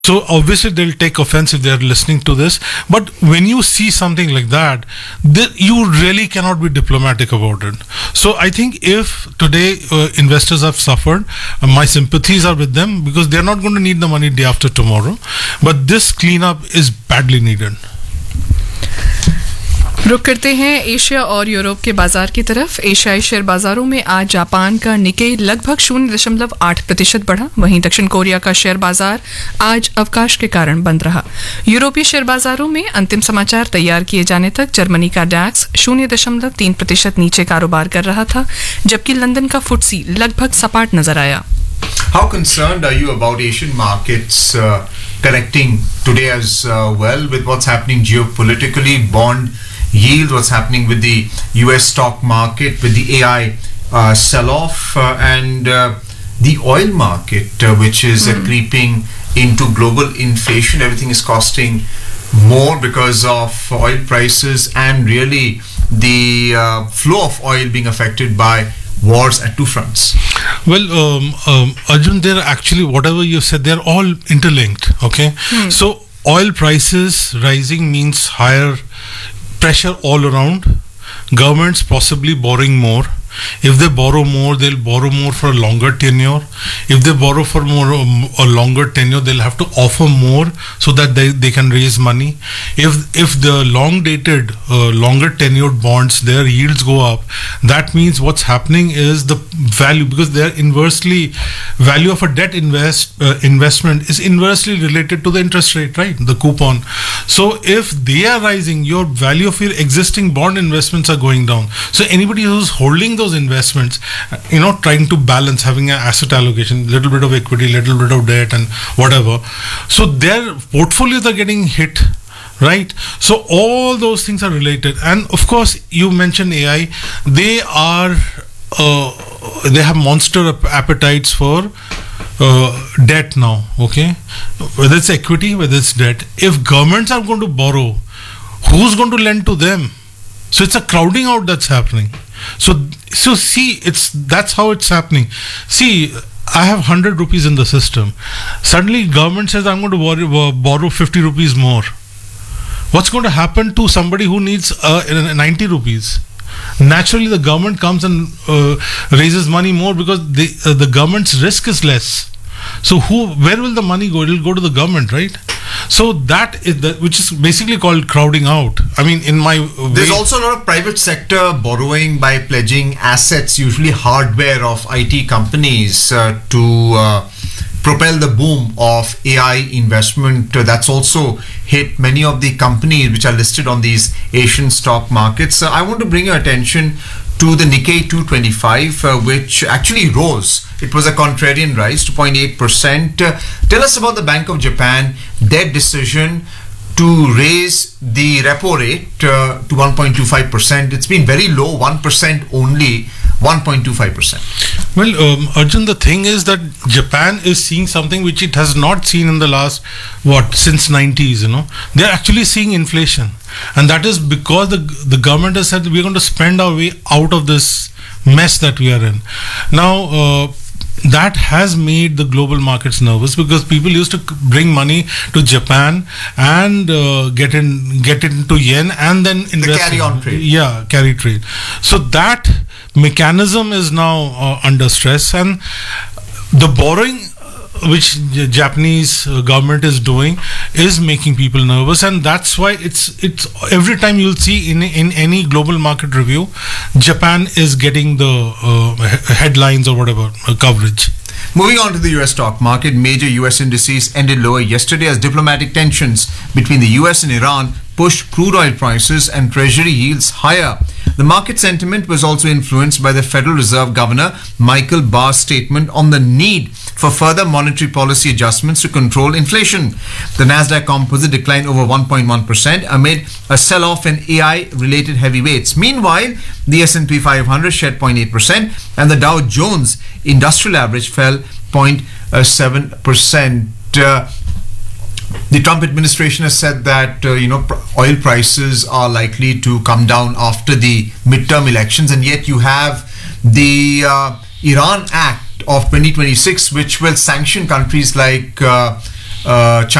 So obviously they'll take offense if they're listening to this. But when you see something like that, you really cannot be diplomatic about it. So I think if today investors have suffered, my sympathies are with them because they're not going to need the money day after tomorrow. But this cleanup is badly needed. रुक करते हैं Asia और Europe के बाजार की तरफ। एशियाई share बाजारों में आज जापान का निकेई लगभग 0.8% बढ़ा। वहीं दक्षिण कोरिया का शेयर बाजार आज अवकाश के कारण बंद रहा। यूरोपीय शेयर बाजारों में अंतिम समाचार तैयार किए जाने तक जर्मनी का डैक्स 0.3% नीचे कारोबार कर रहा था, जबकि लंदन का फुट्सी लगभग सपाट नजर आया। How concerned are you about Asian markets correcting today as well with what's happening geopolitically, bond yield, what's happening with the US stock market, with the AI sell-off, and the oil market, which is creeping into global inflation? Everything is costing more because of oil prices and really the flow of oil being affected by wars at two fronts. Well, Arjun, they're actually, whatever you said, they're all interlinked, okay? So oil prices rising means higher pressure all around. Governments possibly borrowing more. If they borrow more, they'll borrow more for a longer tenure. If they borrow for a longer tenure, they'll have to offer more so that they can raise money. If the long-dated, longer tenured bonds, their yields go up, that means what's happening is the value, because they're inversely, value of a debt investment is inversely related to the interest rate, right? The coupon. So if they are rising, your value of your existing bond investments are going down. So anybody who's holding those investments, trying to balance, having an asset allocation, little bit of equity, little bit of debt and whatever, so their portfolios are getting hit, right? So all those things are related. And of course you mentioned AI. They have monster appetites for debt now, okay? Whether it's equity, whether it's debt. If governments are going to borrow, who's going to lend to them? So it's a crowding out that's happening. So see, that's how it's happening. See, I have 100 rupees in the system. Suddenly government says I'm going to borrow 50 rupees more. What's going to happen to somebody who needs 90 rupees? Naturally the government comes and raises money more because the government's risk is less. So where will the money go? It will go to the government, right? So that is which is basically called crowding out. I mean, in my there's also a lot of private sector borrowing by pledging assets, usually hardware of IT companies, to propel the boom of AI investment. That's also hit many of the companies which are listed on these Asian stock markets. I want to bring your attention to the Nikkei 225, which actually rose. It was a contrarian rise, 2.8%. Tell us about the Bank of Japan, their decision to raise the repo rate to 1.25%. It's been very low, 1% only, 1.25%. Well, Arjun, the thing is that Japan is seeing something which it has not seen in the last, since 90s, They're actually seeing inflation. And that is because the government has said we're going to spend our way out of this mess that we are in. Now, that has made the global markets nervous because people used to bring money to Japan and get into yen and then invest. The carry-on trade. Yeah, carry trade. So that mechanism is now under stress, and the borrowing which the Japanese government is doing is making people nervous, and that's why it's every time you'll see in any global market review, Japan is getting the headlines or whatever coverage. Moving on to the US stock market, major US indices ended lower yesterday as diplomatic tensions between the US and Iran pushed crude oil prices and treasury yields higher. The market sentiment was also influenced by the Federal Reserve Governor Michael Barr's statement on the need for further monetary policy adjustments to control inflation. The Nasdaq Composite declined over 1.1% amid a sell-off in AI-related heavyweights. Meanwhile, the S&P 500 shed 0.8% and the Dow Jones Industrial Average fell 0.7%. The Trump administration has said that oil prices are likely to come down after the midterm elections, and yet you have the Iran Act of 2026, which will sanction countries like China